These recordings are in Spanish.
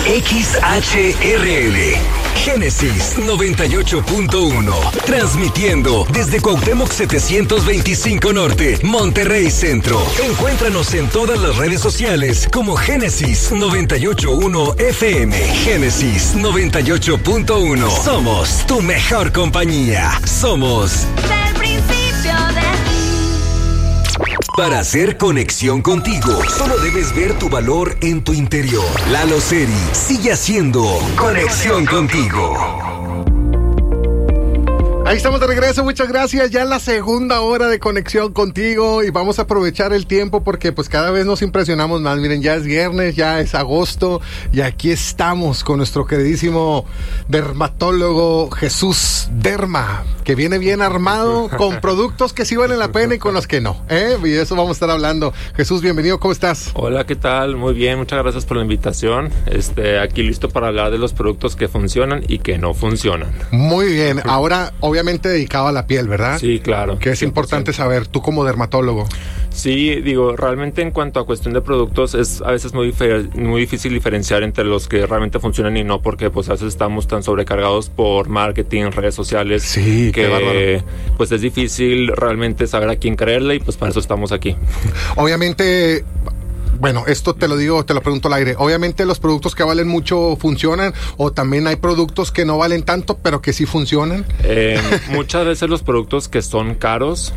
XHRL Génesis 98.1, transmitiendo desde Cuauhtémoc 725 Norte, Monterrey Centro. Encuéntranos en todas las redes sociales como Génesis 98.1 FM. Génesis 98.1. Somos tu mejor compañía. Somos del principio de ti. Para hacer conexión contigo, solo debes ver tu valor en tu interior. Lalo Seri sigue haciendo conexión contigo. Ahí estamos de regreso, muchas gracias. Ya en la segunda hora de conexión contigo y vamos a aprovechar el tiempo porque pues cada vez nos impresionamos más. Miren, ya es viernes, ya es agosto y aquí estamos con nuestro queridísimo dermatólogo Jesús Derma, que viene bien armado con productos que sí valen la pena y con los que no, y de eso vamos a estar hablando. Jesús, bienvenido, ¿cómo estás? Hola, ¿qué tal? Muy bien, muchas gracias por la invitación. Aquí listo para hablar de los productos que funcionan y que no funcionan. Muy bien, ahora obviamente dedicado a la piel, ¿verdad? Sí, claro. Que es 100%. Importante saber, tú como dermatólogo. Sí, digo, realmente en cuanto a cuestión de productos es a veces muy difícil diferenciar entre los que realmente funcionan y no, porque pues a veces estamos tan sobrecargados por marketing, redes sociales, sí, que pues es difícil realmente saber a quién creerle y pues para eso estamos aquí. Obviamente, bueno, esto te lo digo, te lo pregunto al aire. Obviamente los productos que valen mucho funcionan, o también hay productos que no valen tanto, pero que sí funcionan. Muchas veces los productos que son caros,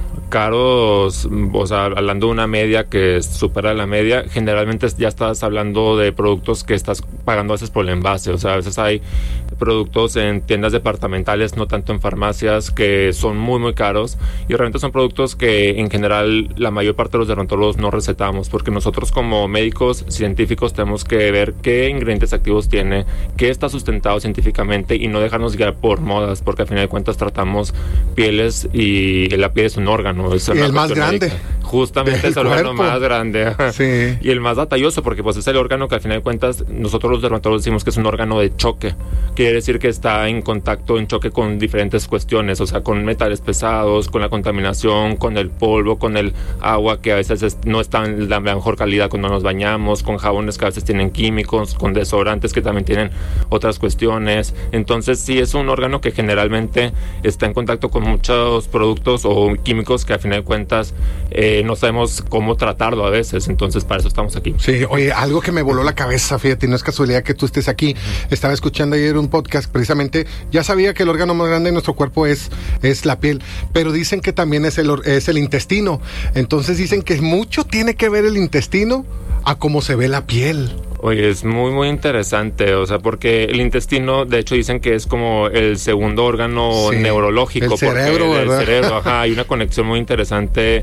o sea, hablando de una media que supera la media, generalmente ya estás hablando de productos que estás pagando a veces por el envase. O sea, a veces hay productos en tiendas departamentales, no tanto en farmacias, que son muy muy caros, y realmente son productos que en general la mayor parte de los dermatólogos no recetamos, porque nosotros como médicos científicos tenemos que ver qué ingredientes activos tiene, qué está sustentado científicamente y no dejarnos guiar por modas, porque al final de cuentas tratamos pieles y la piel es un órgano, es y el más grande médica. Justamente es el órgano más grande. Sí. Y el más batalloso, porque pues es el órgano que al final de cuentas nosotros los dermatólogos decimos que es un órgano de choque. Quiere decir que está en contacto, en choque con diferentes cuestiones, o sea, con metales pesados, con la contaminación, con el polvo, con el agua que a veces no está en la mejor calidad cuando nos bañamos, con jabones que a veces tienen químicos, con desodorantes que también tienen otras cuestiones. Entonces sí es un órgano que generalmente está en contacto con muchos productos o químicos que al final de cuentas no sabemos cómo tratarlo a veces. Entonces para eso estamos aquí. Sí, oye, algo que me voló la cabeza, fíjate, no es casualidad que tú estés aquí. Estaba escuchando ayer un podcast precisamente, ya sabía que el órgano más grande de nuestro cuerpo es la piel, pero dicen que también es el intestino. Entonces dicen que mucho tiene que ver el intestino a cómo se ve la piel. Oye, es muy muy interesante, o sea, porque el intestino, de hecho, dicen que es como el segundo órgano neurológico. El cerebro, ¿verdad? El cerebro, ajá, hay una conexión muy interesante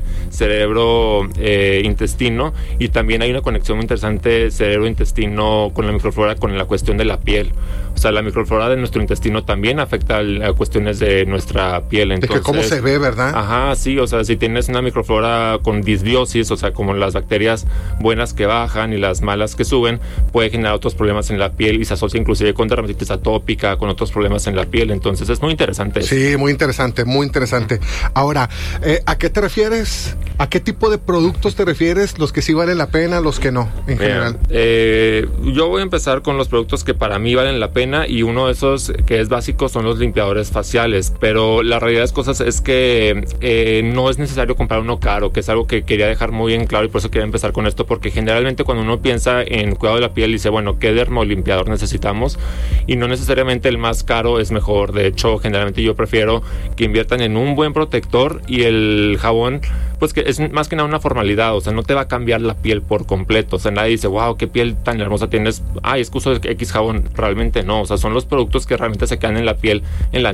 cerebro-intestino, y también hay una conexión muy interesante cerebro-intestino con la microflora, con la cuestión de la piel. O sea, la microflora de nuestro intestino también afecta a cuestiones de nuestra piel. Entonces, de que cómo se ve, ¿verdad? Ajá, sí, o sea, si tienes una microflora con disbiosis, o sea, como las bacterias buenas que bajan y las malas que suben, puede generar otros problemas en la piel y se asocia inclusive con dermatitis atópica, con otros problemas en la piel. Entonces es muy interesante. Sí, muy interesante, muy interesante. Ahora, ¿a qué te refieres? ¿A qué tipo de productos te refieres? ¿Los que sí valen la pena, los que no, en general? Yo voy a empezar con los productos que para mí valen la pena, y uno de esos que es básico son los limpiadores faciales, pero la realidad de las cosas es que no es necesario comprar uno caro, que es algo que quería dejar muy en claro, y por eso quería empezar con esto, porque generalmente cuando uno piensa en cuidado de la piel dice, bueno, ¿qué dermolimpiador necesitamos? Y no necesariamente el más caro es mejor. De hecho, generalmente yo prefiero que inviertan en un buen protector, y el jabón, pues que es más que nada una formalidad, o sea, no te va a cambiar la piel por completo. O sea, nadie dice, wow, qué piel tan hermosa tienes, es que uso X jabón. Realmente no, o sea, son los productos que realmente se quedan en la piel en la